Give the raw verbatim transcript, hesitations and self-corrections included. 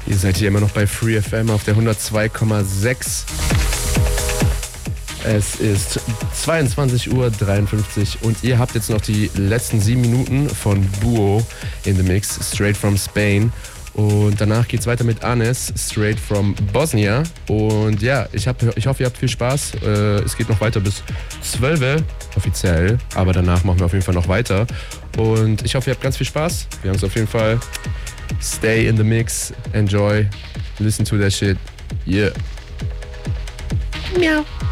Ihr seid hier immer noch bei Free F M auf der hundertzwei Komma sechs. Es ist zweiundzwanzig Uhr dreiundfünfzig und ihr habt jetzt noch die letzten sieben Minuten von Buo in the Mix, straight from Spain. Und danach geht's weiter mit Anes, straight from Bosnia. Und ja, ich, hab, ich hoffe, ihr habt viel Spaß. Äh, es geht noch weiter bis zwölf offiziell, aber danach machen wir auf jeden Fall noch weiter. Und ich hoffe, ihr habt ganz viel Spaß. Wir haben es auf jeden Fall. Stay in the mix, enjoy, listen to that shit. Yeah. Miau.